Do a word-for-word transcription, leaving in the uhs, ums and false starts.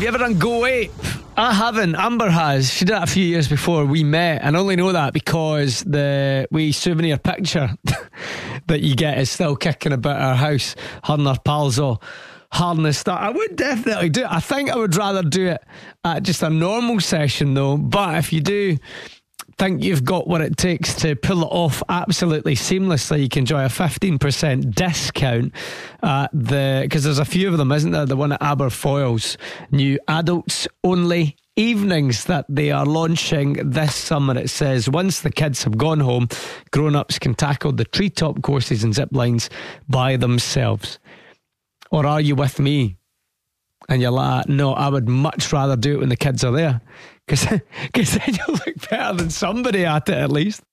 Have you ever done Go Ape? I haven't. Amber has. She did it a few years before we met, and I only know that because the wee souvenir picture that you get is still kicking about our house. Her and her pals all harnessed that. I would definitely do it. I think I would rather do it at just a normal session though. But if you do think you've got what it takes to pull it off absolutely seamlessly, you can enjoy a fifteen percent discount at the, because there's a few of them, isn't there? The one at Aberfoyle's new adults only evenings that they are launching this summer. It says once the kids have gone home, grown-ups can tackle the treetop courses and zip lines by themselves. Or are you with me? And you're like, no, I would much rather do it when the kids are there, because then you'll look better than somebody at it at least.